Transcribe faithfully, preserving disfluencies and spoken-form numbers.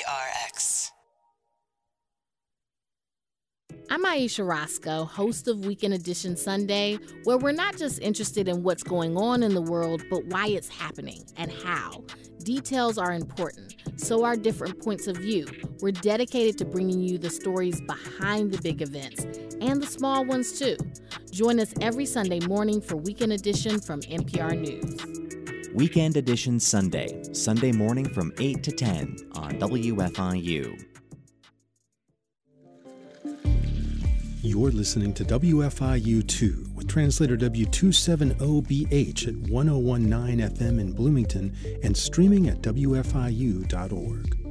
R X. I'm Aisha Roscoe, host of Weekend Edition Sunday, where we're not just interested in what's going on in the world, but why it's happening and how. Details are important, so are different points of view. We're dedicated to bringing you the stories behind the big events, and the small ones too. Join us every Sunday morning for Weekend Edition from N P R News. Weekend Edition Sunday, Sunday morning from eight to ten on W F I U. You're listening to W F I U two with translator W two seventy B H at ten nineteen F M in Bloomington and streaming at W F I U dot org.